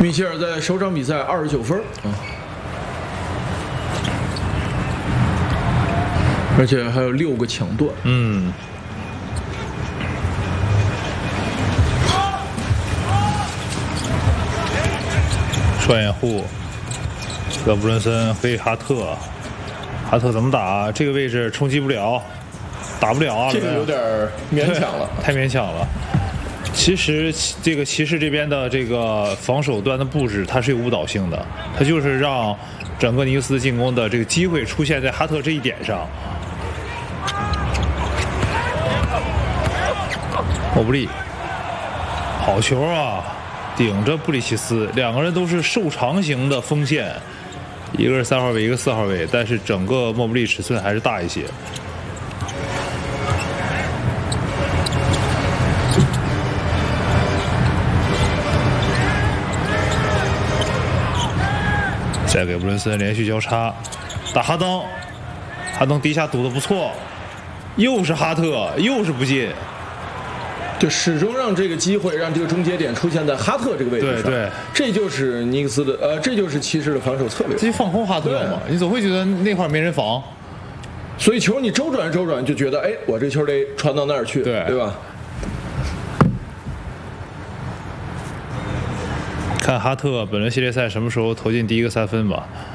米切尔在首场比赛29分而且还有6个抢断。 双掩护，勒布伦森给哈特，哈特怎么打？这个位置冲击不了，打不了啊！ 这个有点勉强了， 太勉强了。其实这个骑士这边的这个防守端的布置，它是有误导性的，它就是让整个尼克斯进攻的这个机会出现在哈特这一点上。莫布利，好球啊！顶着布里奇斯，两个人都是瘦长型的锋线，一个是3号位，一个4号位，但是整个莫布利尺寸还是大一些。再给布伦森连续交叉，打哈登，哈登底下堵得不错，又是哈特，又是不进， 就始终让这个机会，让这个终结点出现在哈特这个位置上。 对， 这就是尼克斯的这就是骑士的防守策略。 这就放空哈特嘛，你总会觉得那块没人防， 所以球你周转就觉得，哎，我这球得传到那儿去，对吧？ 看哈特本轮系列赛什么时候投进第一个3分吧。